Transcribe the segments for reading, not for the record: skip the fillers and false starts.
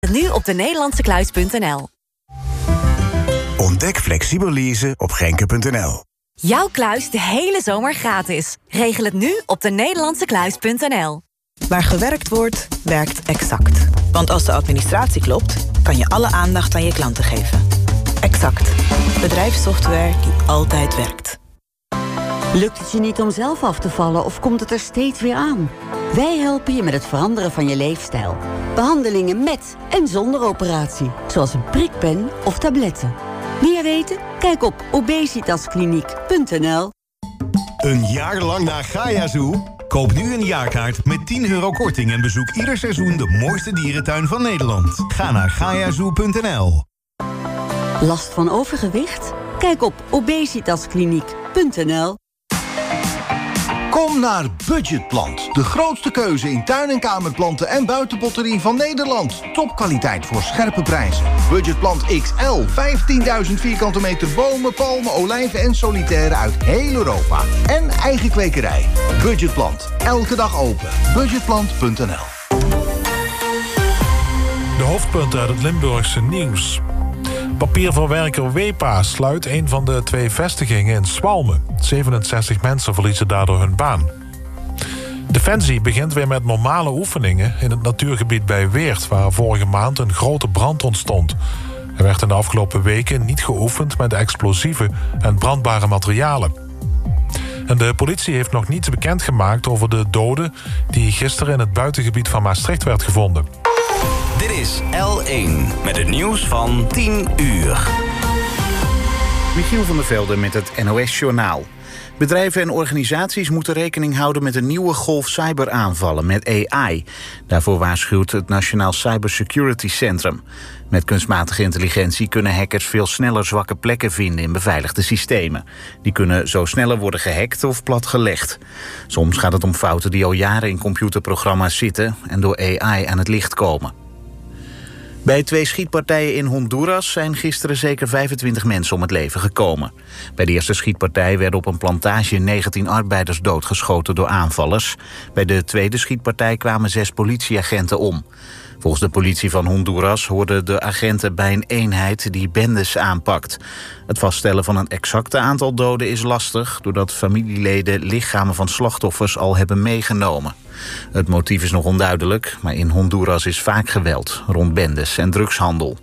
Nu op de Nederlandsekluis.nl. Ontdek flexibel leasen op Genke.nl. Jouw kluis de hele zomer gratis. Regel het nu op de Nederlandsekluis.nl. Waar gewerkt wordt, werkt Exact. Want als de administratie klopt, kan je alle aandacht aan je klanten geven. Exact. Bedrijfssoftware die altijd werkt. Lukt het je niet om zelf af te vallen of komt het er steeds weer aan? Wij helpen je met het veranderen van je leefstijl. Behandelingen met en zonder operatie, zoals een prikpen of tabletten. Meer weten? Kijk op obesitaskliniek.nl. Een jaar lang naar Gaia Zoo? Koop nu een jaarkaart met €10 korting en bezoek ieder seizoen de mooiste dierentuin van Nederland. Ga naar GaiaZoo.nl. Last van overgewicht? Kijk op obesitaskliniek.nl. Kom naar Budgetplant. De grootste keuze in tuin- en kamerplanten en buitenpotterie van Nederland. Topkwaliteit voor scherpe prijzen. Budgetplant XL. 15.000 vierkante meter bomen, palmen, olijven en solitaire uit heel Europa. En eigen kwekerij. Budgetplant. Elke dag open. Budgetplant.nl. De hoofdpunten uit het Limburgse nieuws. Papierverwerker Wepa sluit een van de 2 vestigingen in Zwalmen. 67 mensen verliezen daardoor hun baan. Defensie begint weer met normale oefeningen in het natuurgebied bij Weert, waar vorige maand een grote brand ontstond. Er werd in de afgelopen weken niet geoefend met explosieve en brandbare materialen. En de politie heeft nog niets bekendgemaakt over de dode die gisteren in het buitengebied van Maastricht werd gevonden. Dit is L1 met het nieuws van 10 uur. Michiel van der Velde met het NOS-journaal. Bedrijven en organisaties moeten rekening houden met een nieuwe golf cyberaanvallen met AI. Daarvoor waarschuwt het Nationaal Cybersecurity Centrum. Met kunstmatige intelligentie kunnen hackers veel sneller zwakke plekken vinden in beveiligde systemen. Die kunnen zo sneller worden gehackt of platgelegd. Soms gaat het om fouten die al jaren in computerprogramma's zitten en door AI aan het licht komen. Bij 2 schietpartijen in Honduras zijn gisteren zeker 25 mensen om het leven gekomen. Bij de eerste schietpartij werden op een plantage 19 arbeiders doodgeschoten door aanvallers. Bij de tweede schietpartij kwamen 6 politieagenten om. Volgens de politie van Honduras hoorden de agenten bij een eenheid die bendes aanpakt. Het vaststellen van een exacte aantal doden is lastig, doordat familieleden lichamen van slachtoffers al hebben meegenomen. Het motief is nog onduidelijk, maar in Honduras is vaak geweld rond bendes en drugshandel.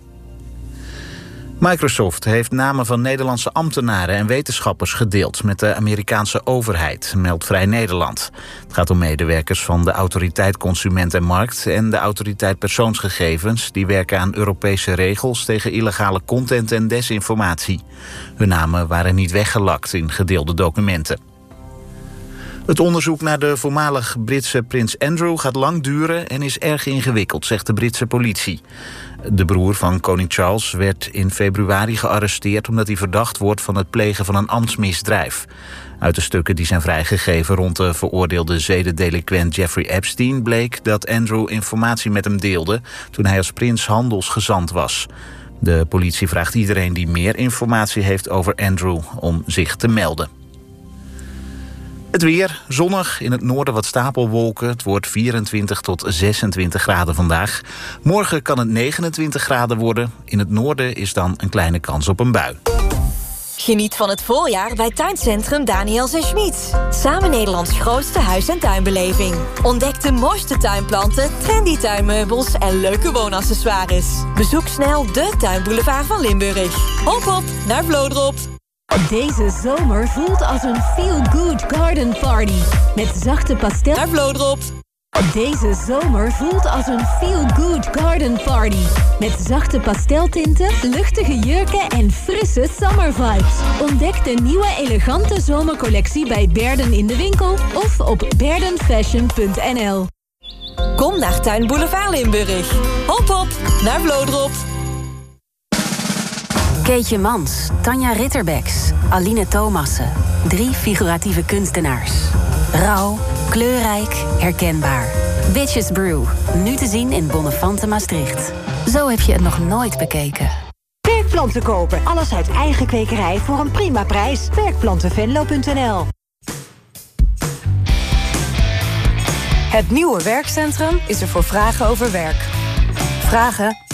Microsoft heeft namen van Nederlandse ambtenaren en wetenschappers gedeeld met de Amerikaanse overheid, meldt Vrij Nederland. Het gaat om medewerkers van de Autoriteit Consument en Markt en de Autoriteit Persoonsgegevens, die werken aan Europese regels tegen illegale content en desinformatie. Hun namen waren niet weggelakt in gedeelde documenten. Het onderzoek naar de voormalig Britse prins Andrew gaat lang duren en is erg ingewikkeld, zegt de Britse politie. De broer van koning Charles werd in februari gearresteerd omdat hij verdacht wordt van het plegen van een ambtsmisdrijf. Uit de stukken die zijn vrijgegeven rond de veroordeelde zedendelinquent Jeffrey Epstein bleek dat Andrew informatie met hem deelde toen hij als prins handelsgezant was. De politie vraagt iedereen die meer informatie heeft over Andrew om zich te melden. Het weer, zonnig, in het noorden wat stapelwolken. Het wordt 24 tot 26 graden vandaag. Morgen kan het 29 graden worden. In het noorden is dan een kleine kans op een bui. Geniet van het voorjaar bij Tuincentrum Daniels & Schmid. Samen Nederlands grootste huis- en tuinbeleving. Ontdek de mooiste tuinplanten, trendy tuinmeubels en leuke woonaccessoires. Bezoek snel de Tuinboulevard van Limburg. Hop hop naar Vlodrop. Deze zomer voelt als een feel-good garden party. Met zachte pastel... Naar Vlodrop. Deze zomer voelt als een feel-good garden party. Met zachte pasteltinten, luchtige jurken en frisse summer vibes. Ontdek de nieuwe elegante zomercollectie bij Berden in de winkel of op berdenfashion.nl. Kom naar Tuinboulevard Limburg. Hop hop naar Vlodrop. Keetje Mans, Tanja Ritterbeks, Aline Thomassen. 3 figuratieve kunstenaars. Rauw, kleurrijk, herkenbaar. Bitches Brew, nu te zien in Bonnefante Maastricht. Zo heb je het nog nooit bekeken. Werkplanten kopen, alles uit eigen kwekerij voor een prima prijs. Werkplantenvenlo.nl. Het nieuwe werkcentrum is er voor vragen over werk. Vragen